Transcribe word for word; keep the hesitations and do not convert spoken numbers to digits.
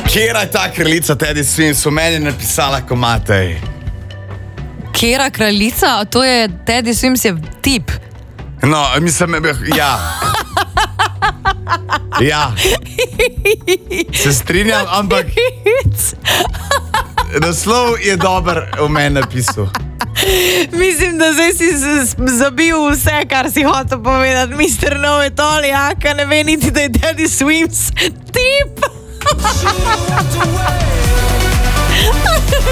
Kera je ta kraljica Teddy Swims v meni napisala komatej? Kera kraljica? To je Teddy Swims je tip. No, mislim, ja. Ja. Se strinjam, ampak naslov je dober v meni napisal. Mislim, da zdaj si zabil vse, kar si hotel povedati. mister Know It All, jaka ne ve niti, da je Teddy Swims tip.